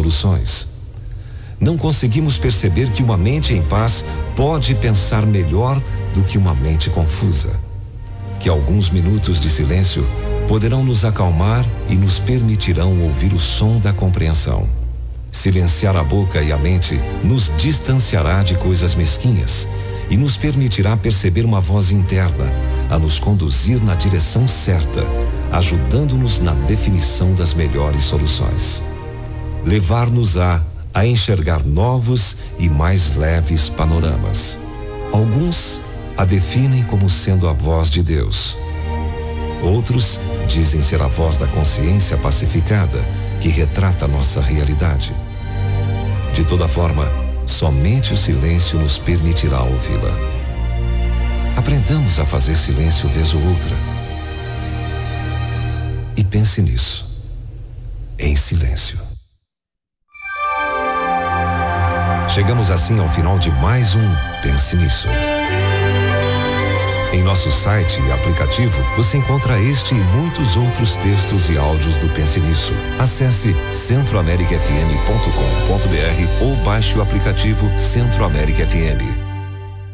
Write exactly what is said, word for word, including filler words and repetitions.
soluções. Não conseguimos perceber que uma mente em paz pode pensar melhor do que uma mente confusa. Que alguns minutos de silêncio poderão nos acalmar e nos permitirão ouvir o som da compreensão. Silenciar a boca e a mente nos distanciará de coisas mesquinhas e nos permitirá perceber uma voz interna a nos conduzir na direção certa, ajudando-nos na definição das melhores soluções. Levar-nos-á a enxergar novos e mais leves panoramas. Alguns a definem como sendo a voz de Deus. Outros dizem ser a voz da consciência pacificada que retrata nossa realidade. De toda forma, somente o silêncio nos permitirá ouvi-la. Aprendamos a fazer silêncio vez ou outra. E pense nisso, em silêncio. Chegamos assim ao final de mais um Pense Nisso. Em nosso site e aplicativo, você encontra este e muitos outros textos e áudios do Pense Nisso. Acesse centro america f m ponto com ponto b r ou baixe o aplicativo Centro América F M.